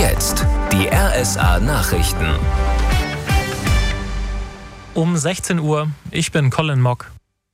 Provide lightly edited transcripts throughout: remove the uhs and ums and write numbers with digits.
Jetzt die RSA Nachrichten. Um 16 Uhr, ich bin Colin Mock.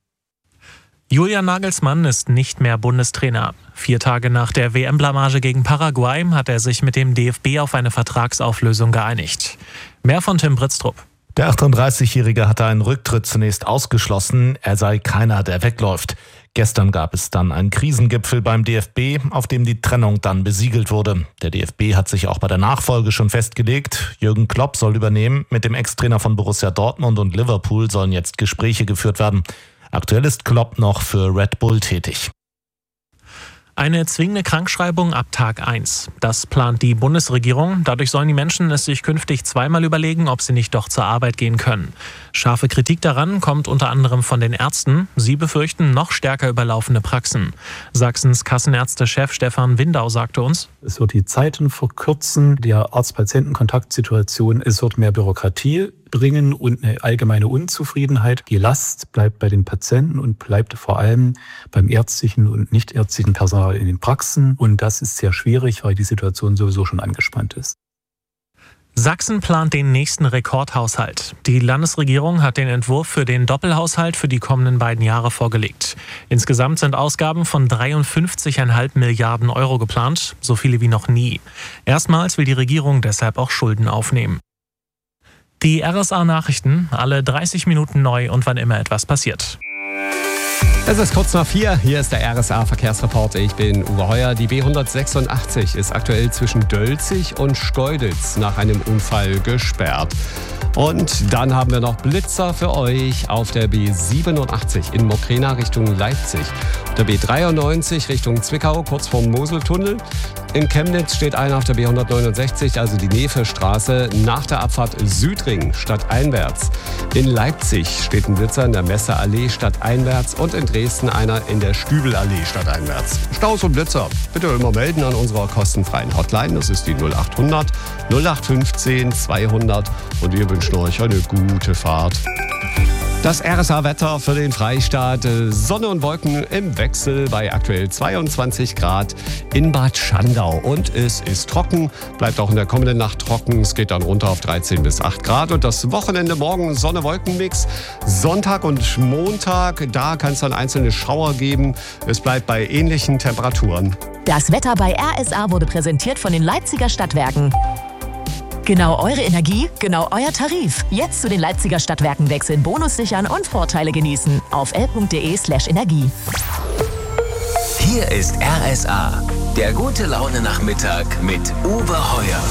Julian Nagelsmann ist nicht mehr Bundestrainer. 4 Tage nach der WM-Blamage gegen Paraguay hat er sich mit dem DFB auf eine Vertragsauflösung geeinigt. Mehr von Tim Britztrup. Der 38-Jährige hatte einen Rücktritt zunächst ausgeschlossen, er sei keiner, der wegläuft. Gestern gab es dann einen Krisengipfel beim DFB, auf dem die Trennung dann besiegelt wurde. Der DFB hat sich auch bei der Nachfolge schon festgelegt. Jürgen Klopp soll übernehmen. Mit dem Ex-Trainer von Borussia Dortmund und Liverpool sollen jetzt Gespräche geführt werden. Aktuell ist Klopp noch für Red Bull tätig. Eine zwingende Krankschreibung ab Tag 1. Das plant die Bundesregierung. Dadurch sollen die Menschen es sich künftig zweimal überlegen, ob sie nicht doch zur Arbeit gehen können. Scharfe Kritik daran kommt unter anderem von den Ärzten. Sie befürchten noch stärker überlaufende Praxen. Sachsens Kassenärztechef Stefan Windau sagte uns: Es wird die Zeiten verkürzen, der Arzt-Patienten-Kontaktsituation. Es wird mehr Bürokratie bringen und eine allgemeine Unzufriedenheit. Die Last bleibt bei den Patienten und bleibt vor allem beim ärztlichen und nichtärztlichen Personal in den Praxen. Und das ist sehr schwierig, weil die Situation sowieso schon angespannt ist. Sachsen plant den nächsten Rekordhaushalt. Die Landesregierung hat den Entwurf für den Doppelhaushalt für die kommenden beiden Jahre vorgelegt. Insgesamt sind Ausgaben von 53,5 Milliarden Euro geplant, so viele wie noch nie. Erstmals will die Regierung deshalb auch Schulden aufnehmen. Die RSA-Nachrichten, alle 30 Minuten neu und wann immer etwas passiert. Es ist kurz nach 4, hier ist der RSA-Verkehrsreport. Ich bin Uwe Heuer. Die B186 ist aktuell zwischen Dölzig und Schkeuditz nach einem Unfall gesperrt. Und dann haben wir noch Blitzer für euch auf der B87 in Mokrena Richtung Leipzig. Auf der B93 Richtung Zwickau, kurz vorm Moseltunnel. In Chemnitz steht einer auf der B169, also die Nevestraße, nach der Abfahrt Südring stadteinwärts. In Leipzig steht ein Blitzer in der Messeallee stadteinwärts und in Dresden einer in der Stübelallee stadteinwärts. Staus und Blitzer bitte immer melden an unserer kostenfreien Hotline. Das ist die 0800 0815 200 und wir wünschen euch eine gute Fahrt. Das RSA-Wetter für den Freistaat. Sonne und Wolken im Wechsel bei aktuell 22 Grad in Bad Schandau. Und es ist trocken, bleibt auch in der kommenden Nacht trocken. Es geht dann runter auf 13 bis 8 Grad. Und das Wochenende morgen Sonne-Wolken-Mix. Sonntag und Montag, da kann es dann einzelne Schauer geben. Es bleibt bei ähnlichen Temperaturen. Das Wetter bei RSA wurde präsentiert von den Leipziger Stadtwerken. Genau eure Energie, genau euer Tarif. Jetzt zu den Leipziger Stadtwerken wechseln, Bonus sichern und Vorteile genießen. Auf l.de/energie. Hier ist RSA, der gute Laune-Nachmittag mit Uwe Heuer.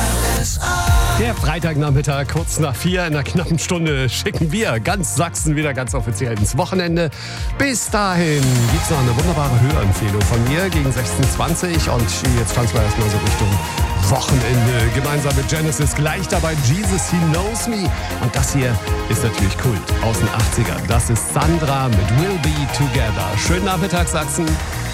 Der Freitagnachmittag, kurz nach 4, in einer knappen Stunde schicken wir ganz Sachsen wieder ganz offiziell ins Wochenende. Bis dahin gibt es noch eine wunderbare Hörempfehlung von mir gegen 16:20 und jetzt tanzen wir erstmal so Richtung Wochenende. Gemeinsam mit Genesis gleich dabei Jesus, He Knows Me. Und das hier ist natürlich Kult aus den 80ern. Das ist Sandra mit We'll Be Together. Schönen Nachmittag, Sachsen.